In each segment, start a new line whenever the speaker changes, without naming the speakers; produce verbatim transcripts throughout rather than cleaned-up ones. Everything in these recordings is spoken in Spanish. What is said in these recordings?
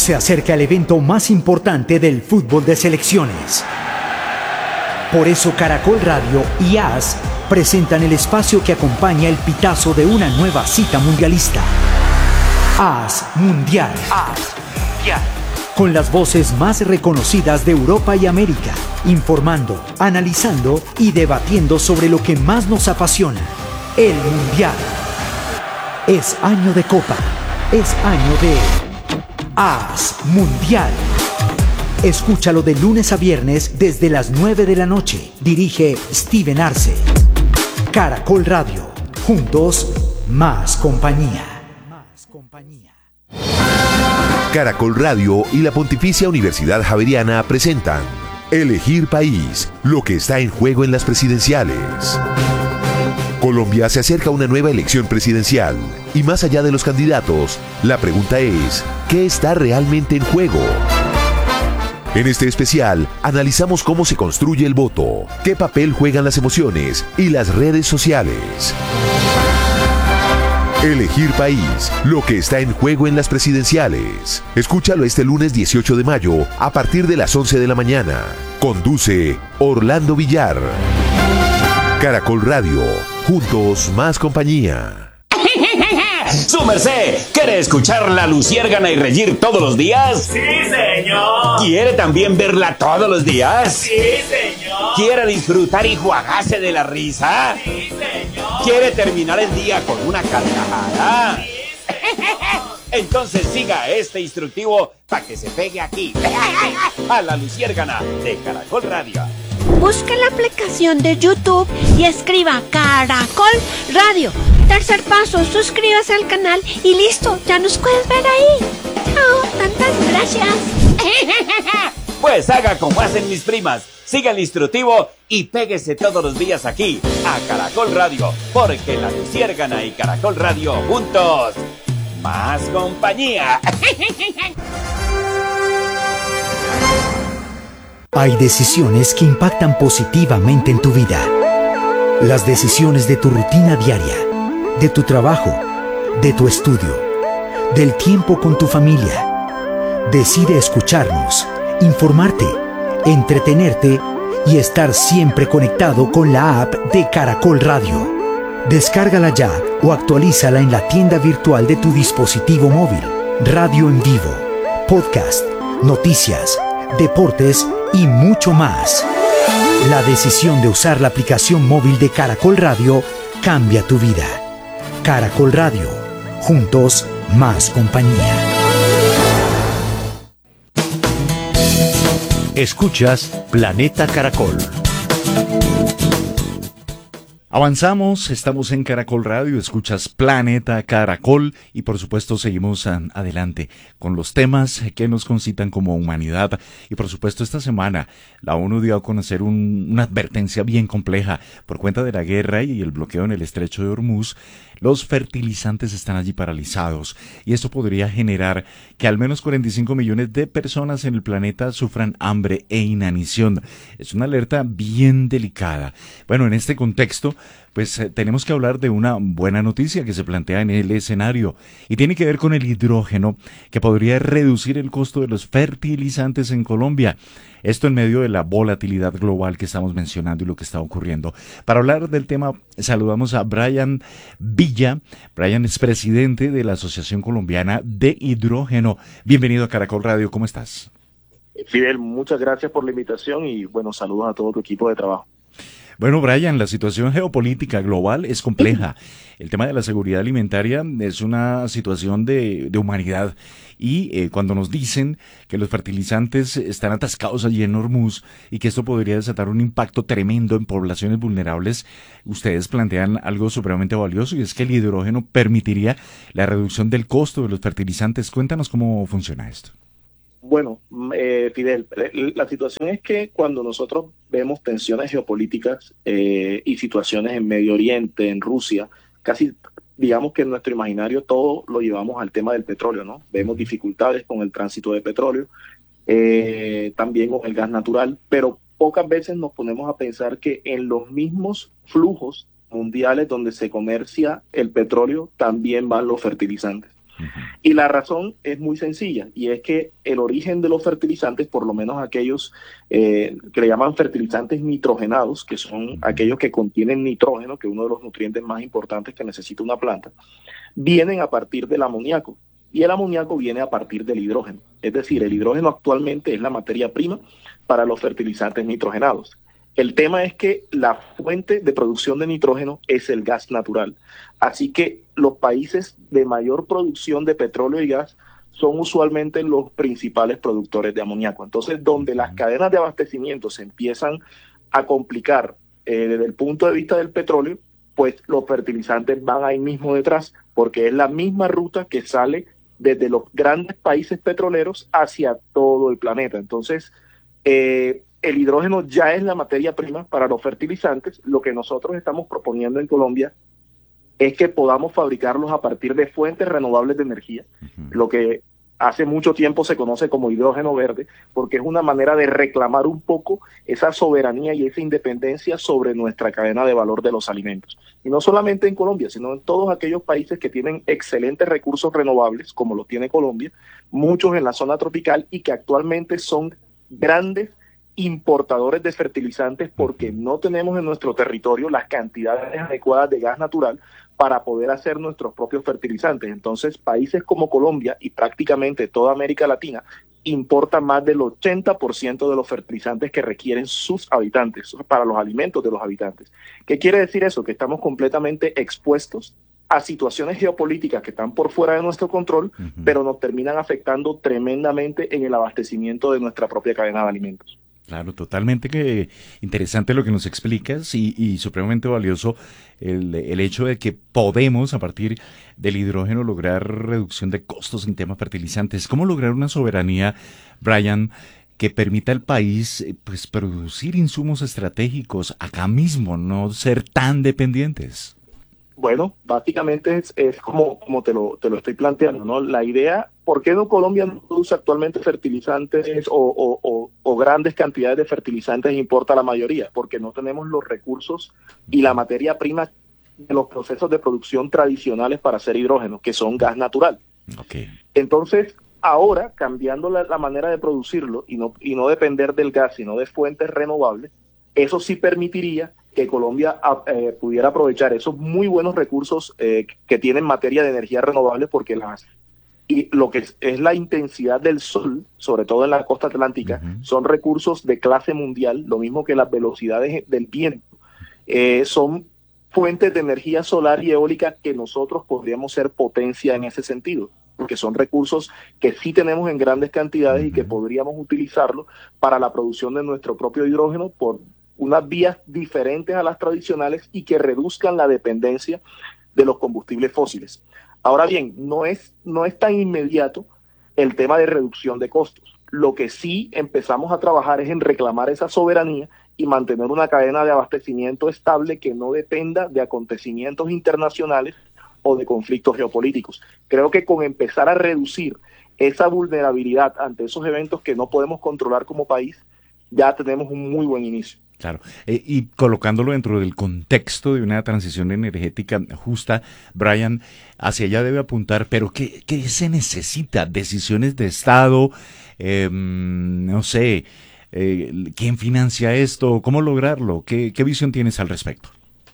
Se acerca el evento más importante del fútbol de selecciones. Por eso Caracol Radio y A S presentan el espacio que acompaña el pitazo de una nueva cita mundialista. A S Mundial. A S Mundial. Con las voces más reconocidas de Europa y América, informando, analizando y debatiendo sobre lo que más nos apasiona, el Mundial. Es año de Copa, es año de A S Mundial. Escúchalo de lunes a viernes desde las nueve de la noche. Dirige Steven Arce. Caracol Radio. Juntos, más compañía.
Caracol Radio y la Pontificia Universidad Javeriana presentan Elegir País, lo que está en juego en las presidenciales. Colombia se acerca a una nueva elección presidencial y más allá de los candidatos, la pregunta es, ¿qué está realmente en juego? En este especial, analizamos cómo se construye el voto, qué papel juegan las emociones y las redes sociales. Elegir País, lo que está en juego en las presidenciales. Escúchalo este lunes dieciocho de mayo a partir de las once de la mañana. Conduce Orlando Villar. Caracol Radio, juntos más compañía.
¡Su merced! ¿Quiere escuchar La Luciérgana y reír todos los días?
¡Sí, señor!
¿Quiere también verla todos los días?
¡Sí, señor!
¿Quiere disfrutar y juagarse de la risa?
¡Sí, señor!
¿Quiere terminar el día con una carcajada?
¡Sí, señor!
Entonces siga este instructivo para que se pegue aquí, a La Luciérgana de Caracol Radio.
Busque la aplicación de YouTube y escriba Caracol Radio. Tercer paso, suscríbase al canal y listo, ya nos puedes ver ahí. Chao, tantas gracias.
Pues haga como hacen mis primas, siga el instructivo y péguese todos los días aquí, a Caracol Radio, porque La Luciérgana y Caracol Radio juntos, más compañía.
Hay decisiones que impactan positivamente en tu vida. Las decisiones de tu rutina diaria, de tu trabajo, de tu estudio, del tiempo con tu familia. Decide escucharnos, informarte, entretenerte y estar siempre conectado con la app de Caracol Radio. Descárgala ya o actualízala en la tienda virtual de tu dispositivo móvil. Radio en vivo, podcast, noticias, deportes y mucho más. La decisión de usar la aplicación móvil de Caracol Radio cambia tu vida. Caracol Radio. Juntos, más compañía.
Escuchas Planeta Caracol. Avanzamos, estamos en Caracol Radio, escuchas Planeta Caracol y por supuesto seguimos an- adelante con los temas que nos concitan como humanidad. Y por supuesto esta semana la ONU dio a conocer un, una advertencia bien compleja por cuenta de la guerra y el bloqueo en el estrecho de Hormuz. Los fertilizantes están allí paralizados y esto podría generar que al menos cuarenta y cinco millones de personas en el planeta sufran hambre e inanición. Es una alerta bien delicada. Bueno, en este contexto, pues eh, tenemos que hablar de una buena noticia que se plantea en el escenario y tiene que ver con el hidrógeno, que podría reducir el costo de los fertilizantes en Colombia. Esto en medio de la volatilidad global que estamos mencionando y lo que está ocurriendo. Para hablar del tema, saludamos a Brian Villa. Brian es presidente de la Asociación Colombiana de Hidrógeno. Bienvenido a Caracol Radio, ¿cómo estás?
Fidel, muchas gracias por la invitación y bueno, saludos a todo tu equipo de trabajo.
Bueno, Brian, la situación geopolítica global es compleja. El tema de la seguridad alimentaria es una situación de, de humanidad. Y eh, cuando nos dicen que los fertilizantes están atascados allí en Hormuz y que esto podría desatar un impacto tremendo en poblaciones vulnerables, ustedes plantean algo supremamente valioso y es que el hidrógeno permitiría la reducción del costo de los fertilizantes. Cuéntanos cómo funciona esto.
Bueno, eh, Fidel, la situación es que cuando nosotros vemos tensiones geopolíticas eh, y situaciones en Medio Oriente, en Rusia, casi digamos que en nuestro imaginario todo lo llevamos al tema del petróleo, ¿no? Vemos dificultades con el tránsito de petróleo, eh, también con el gas natural, pero pocas veces nos ponemos a pensar que en los mismos flujos mundiales donde se comercia el petróleo también van los fertilizantes.
Uh-huh.
Y la razón es muy sencilla, y es que el origen de los fertilizantes, por lo menos aquellos eh, que le llaman fertilizantes nitrogenados, que son uh-huh. aquellos que contienen nitrógeno, que es uno de los nutrientes más importantes que necesita una planta, vienen a partir del amoníaco. Y el amoníaco viene a partir del hidrógeno. Es decir, el hidrógeno actualmente es la materia prima para los fertilizantes nitrogenados. El tema es que la fuente de producción de nitrógeno es el gas natural. Así que los países de mayor producción de petróleo y gas son usualmente los principales productores de amoníaco. Entonces, donde las cadenas de abastecimiento se empiezan a complicar eh, desde el punto de vista del petróleo, pues los fertilizantes van ahí mismo detrás, porque es la misma ruta que sale desde los grandes países petroleros hacia todo el planeta. Entonces, eh, el hidrógeno ya es la materia prima para los fertilizantes. Lo que nosotros estamos proponiendo en Colombia es que podamos fabricarlos a partir de fuentes renovables de energía, uh-huh. lo que hace mucho tiempo se conoce como hidrógeno verde, porque es una manera de reclamar un poco esa soberanía y esa independencia sobre nuestra cadena de valor de los alimentos. Y no solamente en Colombia, sino en todos aquellos países que tienen excelentes recursos renovables, como lo tiene Colombia, muchos en la zona tropical y que actualmente son grandes importadores de fertilizantes porque no tenemos en nuestro territorio las cantidades adecuadas de gas natural para poder hacer nuestros propios fertilizantes. Entonces, países como Colombia y prácticamente toda América Latina importan más del ochenta por ciento de los fertilizantes que requieren sus habitantes, para los alimentos de los habitantes. ¿Qué quiere decir eso? Que estamos completamente expuestos a situaciones geopolíticas que están por fuera de nuestro control, uh-huh. pero nos terminan afectando tremendamente en el abastecimiento de nuestra propia cadena de alimentos.
Claro, totalmente que interesante lo que nos explicas y, y supremamente valioso el, el hecho de que podemos a partir del hidrógeno lograr reducción de costos en temas fertilizantes. ¿Cómo lograr una soberanía, Brian, que permita al país pues producir insumos estratégicos acá mismo, no ser tan dependientes?
Bueno, básicamente es, es como, como te lo, te lo estoy planteando, ¿no? La idea, ¿por qué no Colombia no produce actualmente fertilizantes o, o, o, o grandes cantidades de fertilizantes e importa la mayoría? Porque no tenemos los recursos y la materia prima de los procesos de producción tradicionales para hacer hidrógeno, que son gas natural.
Okay.
Entonces, ahora, cambiando la, la manera de producirlo y no, y no depender del gas, sino de fuentes renovables, eso sí permitiría que Colombia eh, pudiera aprovechar esos muy buenos recursos eh, que tienen materia de energía renovable, porque las y lo que es, es la intensidad del sol, sobre todo en la costa atlántica, uh-huh. son recursos de clase mundial, lo mismo que las velocidades del viento, eh, son fuentes de energía solar y eólica que nosotros podríamos ser potencia en ese sentido, porque son recursos que sí tenemos en grandes cantidades uh-huh. y que podríamos utilizarlo para la producción de nuestro propio hidrógeno por unas vías diferentes a las tradicionales y que reduzcan la dependencia de los combustibles fósiles. Ahora bien, no es, no es tan inmediato el tema de reducción de costos. Lo que sí empezamos a trabajar es en reclamar esa soberanía y mantener una cadena de abastecimiento estable que no dependa de acontecimientos internacionales o de conflictos geopolíticos. Creo que con empezar a reducir esa vulnerabilidad ante esos eventos que no podemos controlar como país, ya tenemos un muy buen inicio.
Claro, eh, y colocándolo dentro del contexto de una transición energética justa, Brian, hacia allá debe apuntar, pero ¿qué, qué se necesita? ¿Decisiones de Estado? Eh, no sé, eh, ¿quién financia esto? ¿Cómo lograrlo? ¿Qué, qué visión tienes al respecto?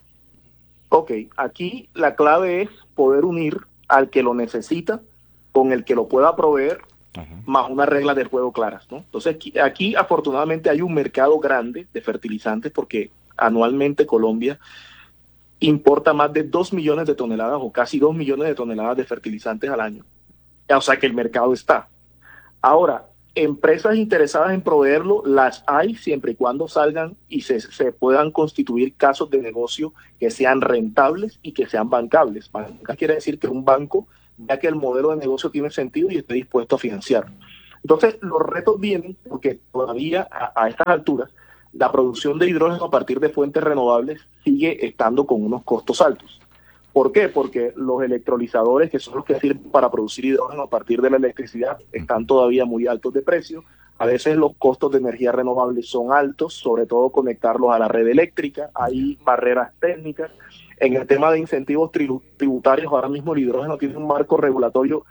Ok, aquí la clave es poder unir al que lo necesita con el que lo pueda proveer, uh-huh. más unas reglas del juego claras, ¿no? Entonces aquí, aquí afortunadamente hay un mercado grande de fertilizantes porque anualmente Colombia importa más de dos millones de toneladas o casi dos millones de toneladas de fertilizantes al año. O sea que el mercado está. Ahora, empresas interesadas en proveerlo las hay siempre y cuando salgan y se, se puedan constituir casos de negocio que sean rentables y que sean bancables. Banca quiere decir que un banco, ya que el modelo de negocio tiene sentido y esté dispuesto a financiarlo. Entonces, los retos vienen porque todavía a, a estas alturas la producción de hidrógeno a partir de fuentes renovables sigue estando con unos costos altos. ¿Por qué? Porque los electrolizadores, que son los que sirven para producir hidrógeno a partir de la electricidad, están todavía muy altos de precio. A veces los costos de energía renovable son altos, sobre todo conectarlos a la red eléctrica. Hay barreras técnicas. En el tema de incentivos tributarios, ahora mismo el hidrógeno tiene un marco regulatorio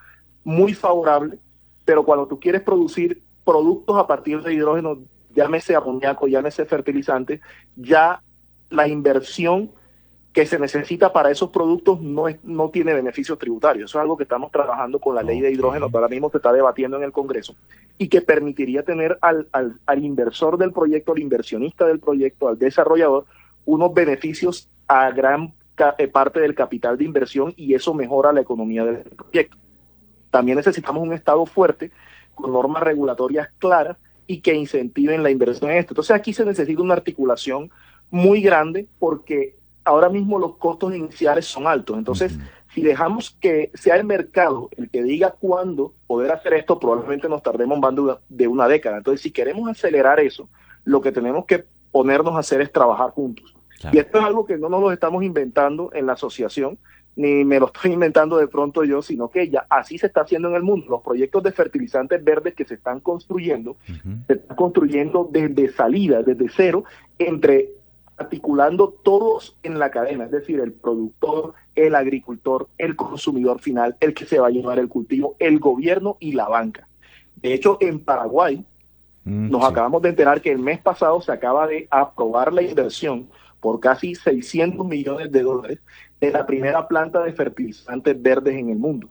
muy favorable, pero cuando tú quieres producir productos a partir de hidrógeno, llámese amoníaco, llámese fertilizante, ya la inversión que se necesita para esos productos no es, no tiene beneficios tributarios. Eso es algo que estamos trabajando con la ley de hidrógeno, que ahora mismo se está debatiendo en el Congreso, y que permitiría tener al, al, al inversor del proyecto, al inversionista del proyecto, al desarrollador, unos beneficios a gran parte del capital de inversión, y eso mejora la economía del proyecto. También necesitamos un Estado fuerte, con normas regulatorias claras y que incentiven la inversión en esto. Entonces aquí se necesita una articulación muy grande, porque ahora mismo los costos iniciales son altos. Entonces, uh-huh. si dejamos que sea el mercado el que diga cuándo poder hacer esto, probablemente nos tardemos más de una, de una década. Entonces, si queremos acelerar eso, lo que tenemos que ponernos a hacer es trabajar juntos. Claro. Y esto es algo que no nos lo estamos inventando en la asociación, ni me lo estoy inventando de pronto yo, sino que ya así se está haciendo en el mundo. Los proyectos de fertilizantes verdes que se están construyendo, uh-huh. se están construyendo desde salida, desde cero, entre articulando todos en la cadena, es decir, el productor, el agricultor, el consumidor final, el que se va a llevar el cultivo, el gobierno y la banca. De hecho, en Paraguay mm, nos sí. acabamos de enterar que el mes pasado se acaba de aprobar la inversión por casi seiscientos millones de dólares de la primera planta de fertilizantes verdes en el mundo.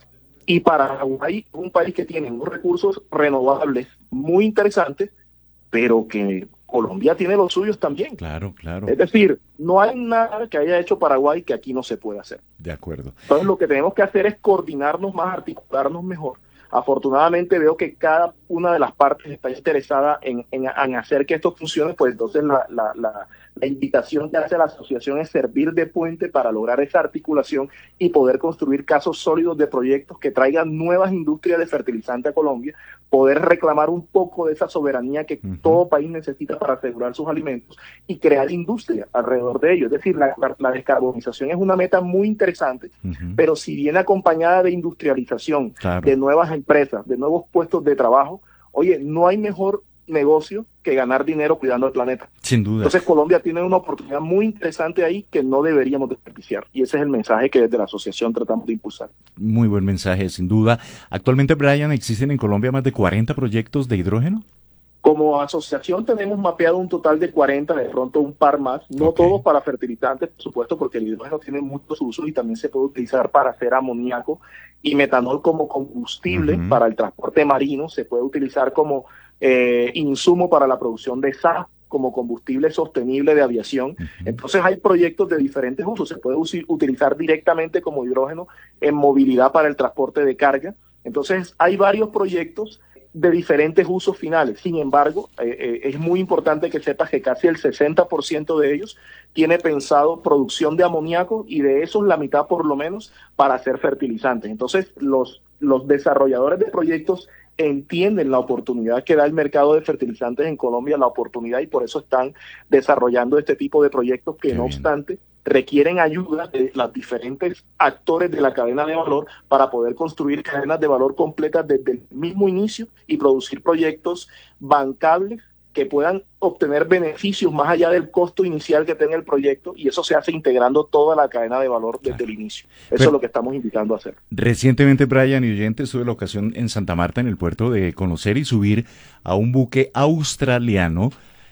Y Paraguay es un país que tiene unos recursos renovables muy interesantes, pero que Colombia tiene los suyos también.
Claro, claro.
Es decir, no hay nada que haya hecho Paraguay que aquí no se pueda hacer.
De acuerdo.
Entonces lo que tenemos que hacer es coordinarnos más, articularnos mejor. Afortunadamente veo que cada una de las partes está interesada en, en, en hacer que esto funcione, pues entonces la, la, la, la invitación que hace la asociación es servir de puente para lograr esa articulación y poder construir casos sólidos de proyectos que traigan nuevas industrias de fertilizante a Colombia, poder reclamar un poco de esa soberanía que uh-huh. todo país necesita para asegurar sus alimentos y crear industria alrededor de ello. Es decir, la, la, la descarbonización es una meta muy interesante, uh-huh. pero si viene acompañada de industrialización, claro. de nuevas empresas, de nuevos puestos de trabajo, oye, no hay mejor negocio que ganar dinero cuidando el planeta.
Sin duda.
Entonces Colombia tiene una oportunidad muy interesante ahí que no deberíamos desperdiciar, y ese es el mensaje que desde la asociación tratamos de impulsar.
Muy buen mensaje, sin duda. Actualmente, Brian, ¿existen en Colombia más de cuarenta proyectos de hidrógeno?
Como asociación tenemos mapeado un total de cuarenta, de pronto un par más, no okay. todos para fertilizantes, por supuesto, porque el hidrógeno tiene muchos usos y también se puede utilizar para hacer amoníaco y metanol como combustible uh-huh. para el transporte marino, se puede utilizar como eh, insumo para la producción de S A F, como combustible sostenible de aviación. Uh-huh. Entonces hay proyectos de diferentes usos, se puede us- utilizar directamente como hidrógeno en movilidad para el transporte de carga. Entonces hay varios proyectos de diferentes usos finales. Sin embargo, eh, eh, es muy importante que sepas que casi el sesenta por ciento de ellos tiene pensado producción de amoníaco, y de esos la mitad por lo menos para hacer fertilizantes. Entonces los, los desarrolladores de proyectos entienden la oportunidad que da el mercado de fertilizantes en Colombia, la oportunidad, y por eso están desarrollando este tipo de proyectos que, Qué no bien. obstante, requieren ayuda de los diferentes actores de la cadena de valor para poder construir cadenas de valor completas desde el mismo inicio y producir proyectos bancables que puedan obtener beneficios más allá del costo inicial que tenga el proyecto, y eso se hace integrando toda la cadena de valor desde claro. el inicio. Eso Pero, es lo que estamos invitando a hacer.
Recientemente, Brian y oyentes, tuve la ocasión en Santa Marta, en el puerto, de conocer y subir a un buque australiano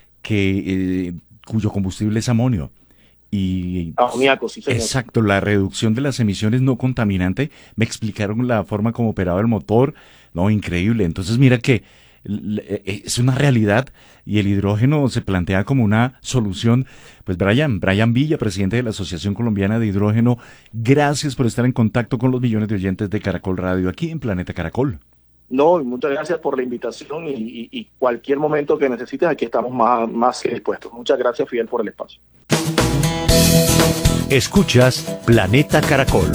que eh, cuyo combustible es amonio. Y
amoníaco, sí, señor.
Exacto, la reducción de las emisiones no contaminante. Me explicaron la forma como operaba el motor. No, increíble. Entonces mira que es una realidad y el hidrógeno se plantea como una solución. Pues Brian, Brian Villa, presidente de la Asociación Colombiana de Hidrógeno, gracias por estar en contacto con los millones de oyentes de Caracol Radio aquí en Planeta Caracol.
No, muchas gracias por la invitación, y, y, y cualquier momento que necesites, aquí estamos más, más que dispuestos. Muchas gracias, Fidel, por el espacio.
Escuchas Planeta Caracol.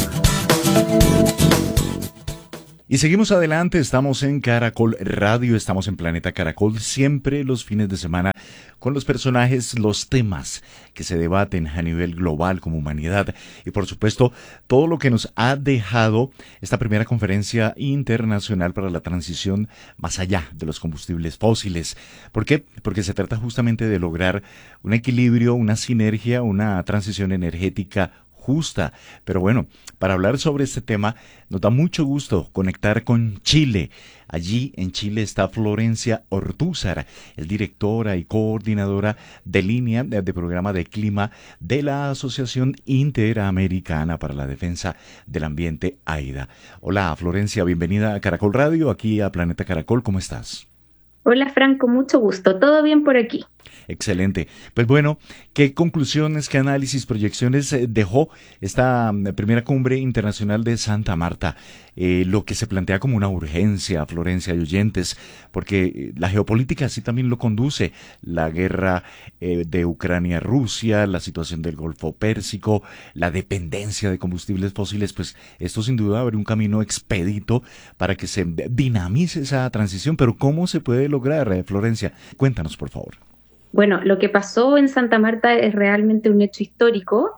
Y seguimos adelante, estamos en Caracol Radio, estamos en Planeta Caracol, siempre los fines de semana, con los personajes, los temas que se debaten a nivel global como humanidad, y por supuesto todo lo que nos ha dejado esta primera conferencia internacional para la transición más allá de los combustibles fósiles. ¿Por qué? Porque se trata justamente de lograr un equilibrio, una sinergia, una transición energética justa. Pero bueno, para hablar sobre este tema, nos da mucho gusto conectar con Chile. Allí en Chile está Florencia Ortúzar, es directora y coordinadora de línea de, de programa de clima de la Asociación Interamericana para la Defensa del Ambiente, AIDA. Hola Florencia, bienvenida a Caracol Radio, aquí a Planeta Caracol, ¿cómo estás?
Hola Franco, mucho gusto, ¿todo bien por aquí?
Excelente. Pues bueno, ¿qué conclusiones, qué análisis, proyecciones dejó esta primera cumbre internacional de Santa Marta? Eh, lo que se plantea como una urgencia, Florencia y oyentes, porque la geopolítica así también lo conduce. La guerra eh, de Ucrania-Rusia, la situación del Golfo Pérsico, la dependencia de combustibles fósiles, pues esto sin duda abre un camino expedito para que se dinamice esa transición. Pero ¿cómo se puede lograr, eh, Florencia? Cuéntanos, por favor.
Bueno, lo que pasó en Santa Marta es realmente un hecho histórico.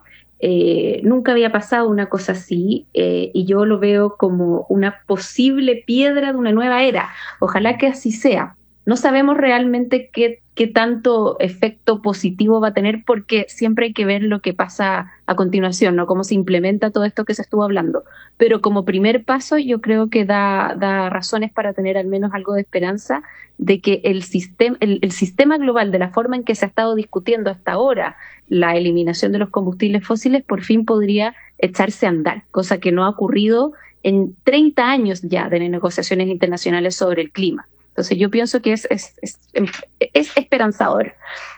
Eh, nunca había pasado una cosa así eh, y yo lo veo como una posible piedra de una nueva era. Ojalá que así sea. No sabemos realmente qué, qué tanto efecto positivo va a tener porque siempre hay que ver lo que pasa a continuación, ¿no? Cómo se implementa todo esto que se estuvo hablando. Pero como primer paso yo creo que da, da razones para tener al menos algo de esperanza de que el sistema, el, el sistema global, de la forma en que se ha estado discutiendo hasta ahora la eliminación de los combustibles fósiles, por fin podría echarse a andar, cosa que no ha ocurrido en treinta años ya de negociaciones internacionales sobre el clima. Entonces yo pienso que es, es, es, es esperanzador.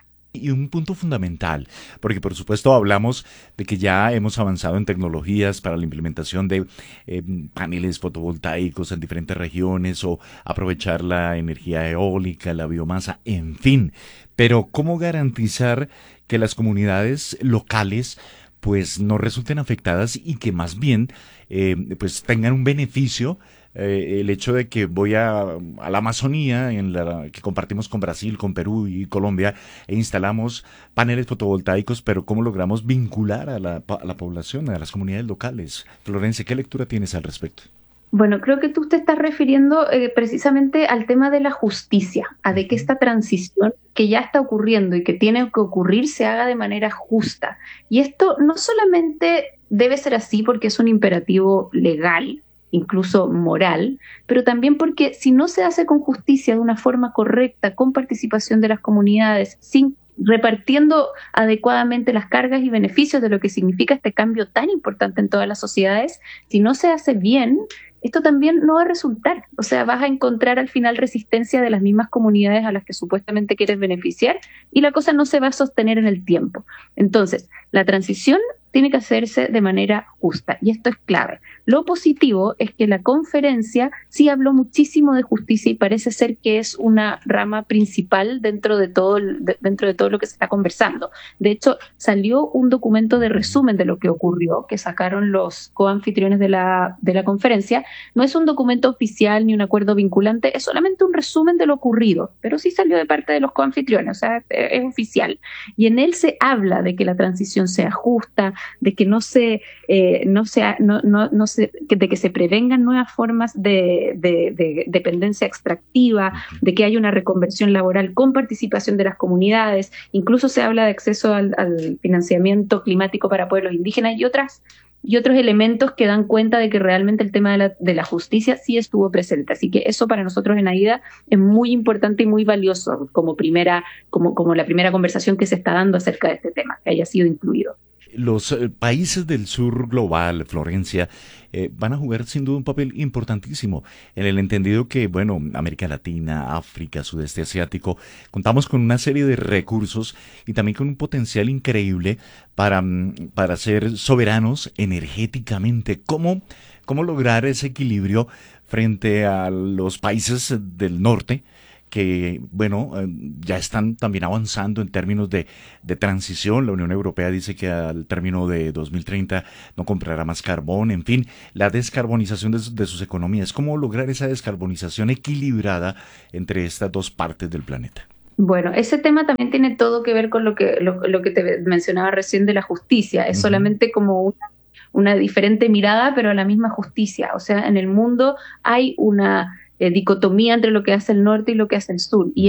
Y un punto fundamental, porque por supuesto hablamos de que ya hemos avanzado en tecnologías para la implementación de eh, paneles fotovoltaicos en diferentes regiones o aprovechar la energía eólica, la biomasa, en fin. Pero ¿cómo garantizar que las comunidades locales pues no resulten afectadas y que más bien eh, pues tengan un beneficio? Eh, el hecho de que voy a, a la Amazonía, en la que compartimos con Brasil, con Perú y Colombia, e instalamos paneles fotovoltaicos, pero ¿cómo logramos vincular a la, a la población, a las comunidades locales? Florencia, ¿qué lectura tienes al respecto?
Bueno, creo que tú te estás refiriendo eh, precisamente al tema de la justicia, a de que esta transición que ya está ocurriendo y que tiene que ocurrir se haga de manera justa. Y esto no solamente debe ser así porque es un imperativo legal, incluso moral, pero también porque si no se hace con justicia, de una forma correcta, con participación de las comunidades, sin repartiendo adecuadamente las cargas y beneficios de lo que significa este cambio tan importante en todas las sociedades, si no se hace bien, esto también no va a resultar. O sea, vas a encontrar al final resistencia de las mismas comunidades a las que supuestamente quieres beneficiar y la cosa no se va a sostener en el tiempo. Entonces, la transición tiene que hacerse de manera justa y esto es clave. Lo positivo es que la conferencia sí habló muchísimo de justicia y parece ser que es una rama principal dentro de todo, de, dentro de todo lo que se está conversando. De hecho, salió un documento de resumen de lo que ocurrió, que sacaron los coanfitriones de la, de la conferencia. No es un documento oficial ni un acuerdo vinculante, es solamente un resumen de lo ocurrido, pero sí salió de parte de los coanfitriones, o sea, es oficial. Y en él se habla de que la transición sea justa, de que no se, eh, no sea, no, no, no se, de que se prevengan nuevas formas de, de, de dependencia extractiva, de que haya una reconversión laboral con participación de las comunidades, incluso se habla de acceso al, al financiamiento climático para pueblos indígenas y otras y otros elementos que dan cuenta de que realmente el tema de la, de la justicia sí estuvo presente. Así que eso para nosotros en AIDA es muy importante y muy valioso como primera, como, como la primera conversación que se está dando acerca de este tema, que haya sido incluido.
Los eh, países del sur global, Florencia, eh, van a jugar sin duda un papel importantísimo en el entendido que, bueno, América Latina, África, Sudeste Asiático, contamos con una serie de recursos y también con un potencial increíble para, para ser soberanos energéticamente. ¿Cómo, cómo lograr ese equilibrio frente a los países del norte? Que, bueno, eh, ya están también avanzando en términos de, de transición. La Unión Europea dice que al término de dos mil treinta no comprará más carbón. En fin, la descarbonización de, de sus economías. ¿Cómo lograr esa descarbonización equilibrada entre estas dos partes del planeta?
Bueno, ese tema también tiene todo que ver con lo que, lo, lo que te mencionaba recién de la justicia. Es uh-huh. solamente como una, una diferente mirada, pero a la misma justicia. O sea, en el mundo hay una... Eh, dicotomía entre lo que hace el norte y lo que hace el sur, y es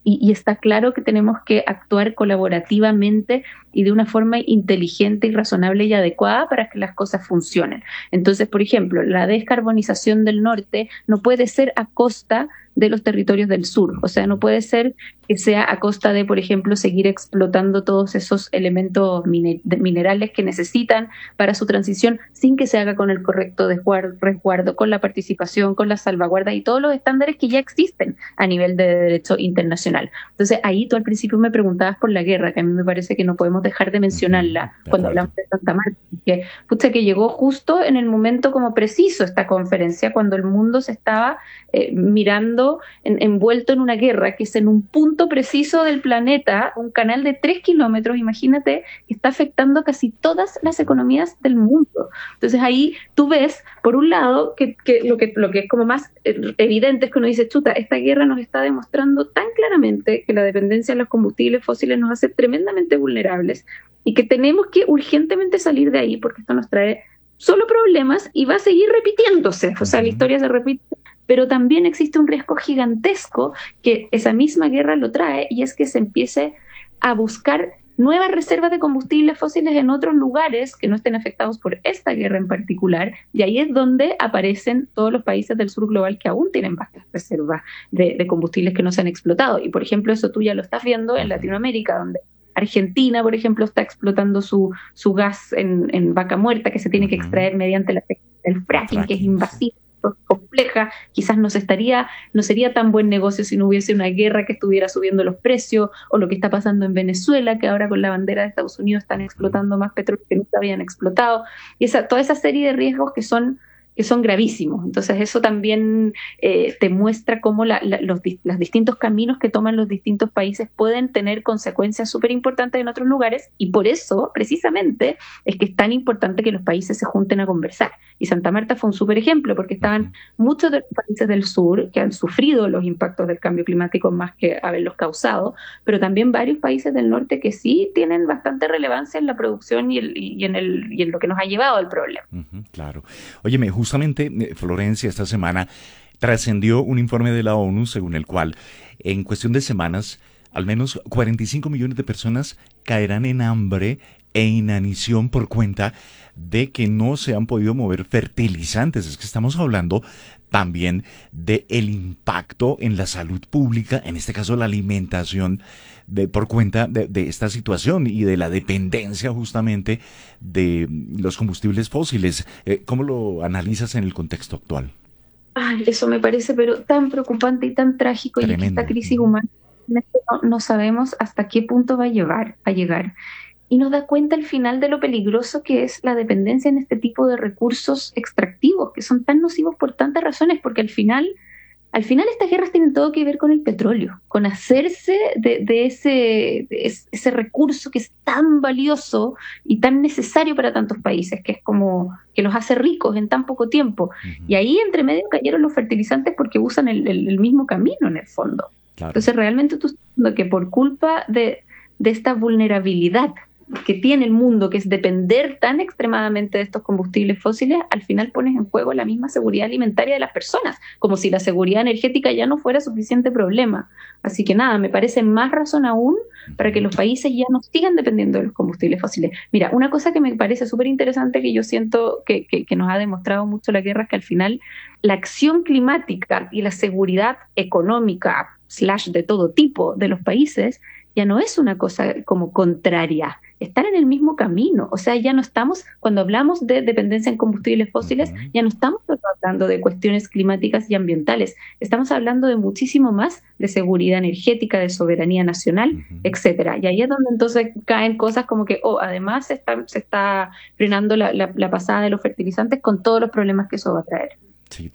y, y está claro que tenemos que actuar colaborativamente y de una forma inteligente y razonable y adecuada para que las cosas funcionen. Entonces, por ejemplo, la descarbonización del norte no puede ser a costa de los territorios del sur. O sea, no puede ser que sea a costa de, por ejemplo, seguir explotando todos esos elementos minerales que necesitan para su transición sin que se haga con el correcto resguardo, con la participación, con las salvaguardas y todos los estándares que ya existen a nivel de derecho internacional. Entonces, ahí tú al principio me preguntabas por la guerra, que a mí me parece que no podemos dejar de mencionarla uh-huh, cuando hablamos de Santa Marta, que, pucha, que llegó justo en el momento como preciso esta conferencia, cuando el mundo se estaba eh, mirando en, envuelto en una guerra, que es en un punto preciso del planeta, un canal de tres kilómetros, imagínate, que está afectando casi todas las economías del mundo. Entonces ahí tú ves, por un lado, que, que, lo, que lo que es como más evidente es que uno dice, chuta, esta guerra nos está demostrando tan claramente que la dependencia de los combustibles fósiles nos hace tremendamente vulnerables y que tenemos que urgentemente salir de ahí porque esto nos trae solo problemas y va a seguir repitiéndose. O sea, la historia se repite, pero también existe un riesgo gigantesco que esa misma guerra lo trae, y es que se empiece a buscar nuevas reservas de combustibles fósiles en otros lugares que no estén afectados por esta guerra en particular, y ahí es donde aparecen todos los países del sur global que aún tienen vastas reservas de, de combustibles que no se han explotado. Y por ejemplo, eso tú ya lo estás viendo en Latinoamérica, donde Argentina, por ejemplo, está explotando su, su gas en, en Vaca Muerta, que se tiene que extraer mediante la técnica del fracking, que es invasivo, compleja, quizás no se estaría, no sería tan buen negocio si no hubiese una guerra que estuviera subiendo los precios, o lo que está pasando en Venezuela, que ahora con la bandera de Estados Unidos están explotando más petróleo que nunca habían explotado, y esa, toda esa serie de riesgos que son que son gravísimos. Entonces eso también eh, te muestra cómo la, la, los, los distintos caminos que toman los distintos países pueden tener consecuencias súper importantes en otros lugares, y por eso, precisamente, es que es tan importante que los países se junten a conversar. Y Santa Marta fue un súper ejemplo, porque estaban muchos de los países del sur que han sufrido los impactos del cambio climático más que haberlos causado, pero también varios países del norte que sí tienen bastante relevancia en la producción y, el, y, en, el, y en lo que nos ha llevado al problema.
Uh-huh, claro. Óyeme, justamente, Florencia, esta semana trascendió un informe de la ONU según el cual en cuestión de semanas al menos cuarenta y cinco millones de personas caerán en hambre e inanición por cuenta de que no se han podido mover fertilizantes. Es que estamos hablando también de el impacto en la salud pública, en este caso la alimentación, de, por cuenta de, de esta situación y de la dependencia justamente de los combustibles fósiles. Eh, ¿Cómo lo analizas en el contexto actual?
Ay, eso me parece pero tan preocupante y tan trágico. Tremendo. Y esta crisis humana no, no sabemos hasta qué punto va a llevar a llegar. Y nos da cuenta al final de lo peligroso que es la dependencia en este tipo de recursos extractivos, que son tan nocivos por tantas razones, porque al final, al final estas guerras tienen todo que ver con el petróleo, con hacerse de, de, ese, de ese recurso que es tan valioso y tan necesario para tantos países, que es como que los hace ricos en tan poco tiempo. Uh-huh. Y ahí entre medio cayeron los fertilizantes porque usan el, el, el mismo camino en el fondo. Claro. Entonces realmente tú estás viendo que por culpa de, de esta vulnerabilidad que tiene el mundo, que es depender tan extremadamente de estos combustibles fósiles, al final pones en juego la misma seguridad alimentaria de las personas, como si la seguridad energética ya no fuera suficiente problema. Así que nada, me parece más razón aún para que los países ya no sigan dependiendo de los combustibles fósiles. Mira, una cosa que me parece súper interesante, que yo siento que, que, que nos ha demostrado mucho la guerra, es que al final la acción climática y la seguridad económica, slash de todo tipo de los países, ya no es una cosa como contraria, están en el mismo camino. O sea, ya no estamos, cuando hablamos de dependencia en combustibles fósiles, uh-huh. ya no estamos hablando de cuestiones climáticas y ambientales, estamos hablando de muchísimo más, de seguridad energética, de soberanía nacional, uh-huh. etcétera. Y ahí es donde entonces caen cosas como que, oh, además se está, se está frenando la, la, la pasada de los fertilizantes con todos los problemas que eso va a traer.
Sí.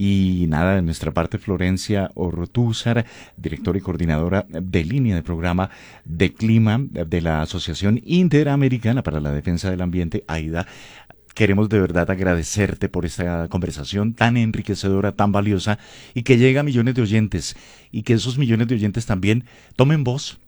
Y nada, de nuestra parte, Florencia Ortúzar, directora y coordinadora de línea de programa de clima de la Asociación Interamericana para la Defensa del Ambiente, AIDA. Queremos de verdad agradecerte por esta conversación tan enriquecedora, tan valiosa, y que llega a millones de oyentes, y que esos millones de oyentes también tomen voz